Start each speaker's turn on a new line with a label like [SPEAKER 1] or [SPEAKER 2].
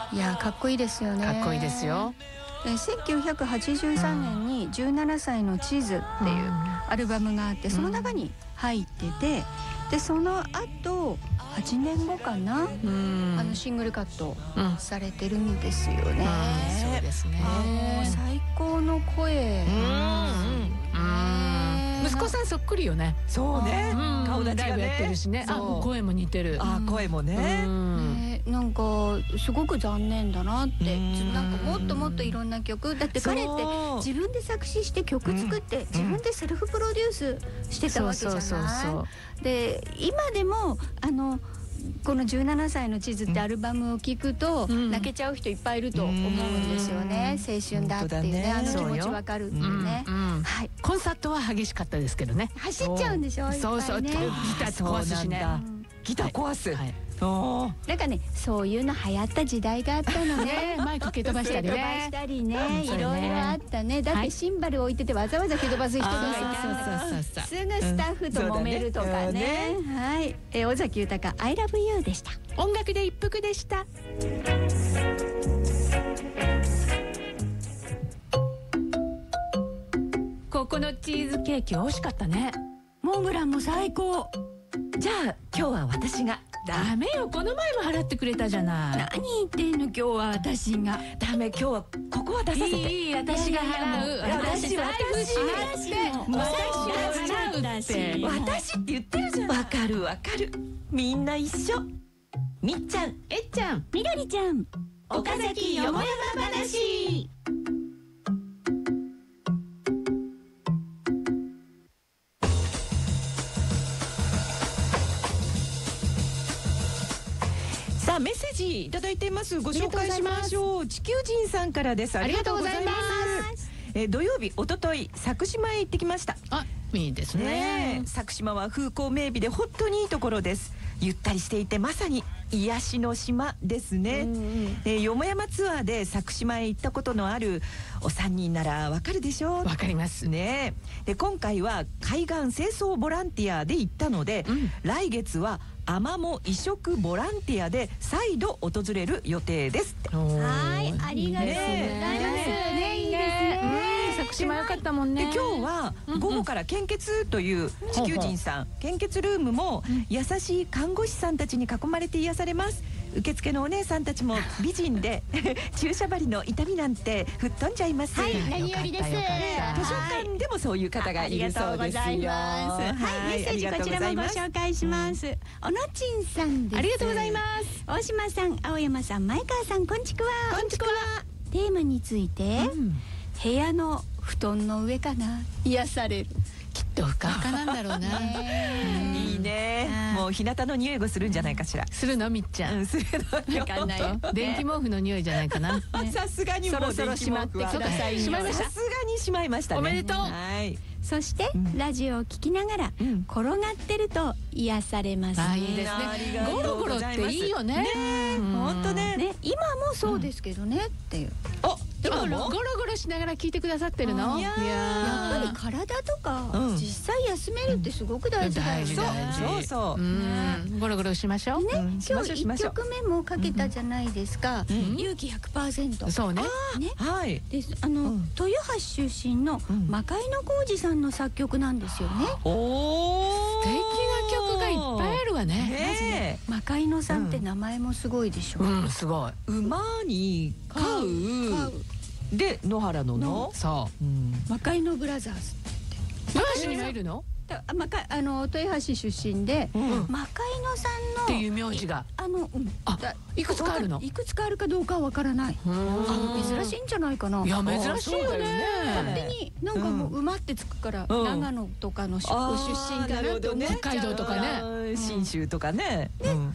[SPEAKER 1] いやかっこいいですよね。
[SPEAKER 2] かっこいいですよ。
[SPEAKER 1] 1983年に17歳の地図っていうアルバムがあって、その中に入ってて、でその後8年後かな、シングルカットされてるんですよね。
[SPEAKER 2] そうですね。
[SPEAKER 1] 最高の声。
[SPEAKER 2] 息子さんそっくりよね。
[SPEAKER 3] そうね、顔立ちが
[SPEAKER 2] ライブやってる
[SPEAKER 3] ね。
[SPEAKER 2] しね。声も似てる。
[SPEAKER 3] 声もね。
[SPEAKER 1] なんかすごく残念だなって。なんかもっともっといろんな曲だって、彼って自分で作詞して曲作って自分でセルフプロデュースしてたわけじゃない。で今でもこの17歳の地図ってアルバムを聴くと泣けちゃう人いっぱいいると思うんですよね。青春だっていうね、あの気持ちわかるっていうね。
[SPEAKER 2] コンサートは激しかったですけどね。
[SPEAKER 1] 走っちゃうんでしょ。
[SPEAKER 2] そうそう、ギター壊すしね。
[SPEAKER 3] ギター壊す。
[SPEAKER 1] なんかね、そういうの流行った時代があったのね。
[SPEAKER 2] マイク蹴飛ばしたりね。
[SPEAKER 1] いろいろあったね。だってシンバル置いててわざわざ蹴飛ばす人がいたんだから、すぐスタッフと揉めるとかね。はい、尾崎豊 I love you でした。
[SPEAKER 2] 音楽で一服でした。ここのチーズケーキ美味しかったね。
[SPEAKER 1] モンブランも最高。
[SPEAKER 3] じゃあ今日は私が。
[SPEAKER 2] ダメよ、この前も払ってくれたじゃない。
[SPEAKER 1] 何言ってんの、今日は私が。
[SPEAKER 3] ダメ、今日はここは出させて。
[SPEAKER 2] いい、私が払う。私財布しなくて、私が払うって。
[SPEAKER 3] 私って言ってるじゃん。わかるわかる。みんな一緒。みっちゃん、
[SPEAKER 2] えっちゃん、
[SPEAKER 1] みどりちゃん、
[SPEAKER 3] 岡崎よもやま話。メッセージいただいています。ご紹介しましょう。地球人さんからです。
[SPEAKER 2] ありがとうございます。
[SPEAKER 3] 土曜日、おととい佐久島へ行ってきました。
[SPEAKER 2] いいですね。
[SPEAKER 3] 佐久島は風光明媚で本当にいいところです。ゆったりしていてまさに癒しの島ですね。よもやまツアーで佐久島へ行ったことのあるお三人ならわかるでしょう。
[SPEAKER 2] わかります
[SPEAKER 3] ね。で今回は海岸清掃ボランティアで行ったので、来月はアマモ移植ボランティアで再度訪れる予定です。
[SPEAKER 1] はい、ありがとうございます。ね、いいですね。
[SPEAKER 2] 佐久島良かったもんね。
[SPEAKER 3] で今日は午後から献血という地球人さん献血ルームも優しい看護師さんたちに囲まれて癒されます。受付のお姉さんたちも美人で注射針の痛みなんて吹っ飛んじゃいます。
[SPEAKER 1] はい、何よりです。図
[SPEAKER 3] 書館でもそういう方がいるそうですよ。はい、メ
[SPEAKER 1] ッセージこちらもご紹介します。おのちんさんです。
[SPEAKER 2] ありがとうございます。
[SPEAKER 1] 大島さん、青山さん、前川さん、こんちくわ。
[SPEAKER 2] こんちくわ。
[SPEAKER 1] テーマについて、部屋の布団の上かな、癒される。
[SPEAKER 2] きっとふかふかなんだろうな。
[SPEAKER 3] いいね。もう日向の匂いがするんじゃないかしら。
[SPEAKER 2] するのみっちゃん。
[SPEAKER 3] するの。
[SPEAKER 1] わかんないよ。
[SPEAKER 2] 電気毛布の匂いじゃないかな。
[SPEAKER 3] さすがにもう
[SPEAKER 1] そろそろしまってください。
[SPEAKER 2] しまいました。
[SPEAKER 3] さすがにしまいましたね。
[SPEAKER 2] おめでとう。
[SPEAKER 3] はい。
[SPEAKER 1] そしてラジオを聞きながら転がってると癒されます。
[SPEAKER 2] いいですね。ゴロゴロっていいよね。
[SPEAKER 3] 本当ね。
[SPEAKER 1] 今もそうですけどねっていう。
[SPEAKER 2] でもゴロゴロしながら聞いてくださってるの。
[SPEAKER 1] やっぱり体とか実際休めるってすごく大事だよね。
[SPEAKER 3] そうそう。
[SPEAKER 2] ゴロゴロしましょう。
[SPEAKER 1] ね、今日1曲目もかけたじゃないですか。勇気 100%。
[SPEAKER 2] そうね。
[SPEAKER 3] はい。
[SPEAKER 1] で、豊橋出身の魔界の浩二さんの作曲なんですよね。
[SPEAKER 2] 素敵な曲がいっぱいあるわね。
[SPEAKER 1] 魔界のさんって名前もすごいでしょ。
[SPEAKER 2] すごい。
[SPEAKER 3] 馬に飼うで野原のの。
[SPEAKER 2] そう。
[SPEAKER 1] 魔界のブラザーズ。
[SPEAKER 2] 豊橋にもいるの？
[SPEAKER 1] 豊橋出身で魔界のさんの
[SPEAKER 2] っていう名字がいくつかあるの？
[SPEAKER 1] いくつかあるかどうかはわからない。珍しいんじゃないかな。
[SPEAKER 2] いや珍しいよね。
[SPEAKER 1] 勝手になんかもう馬ってつくから長野とかの出身かなと思っちゃう。
[SPEAKER 2] 北海道とかね、
[SPEAKER 3] 信州とかね。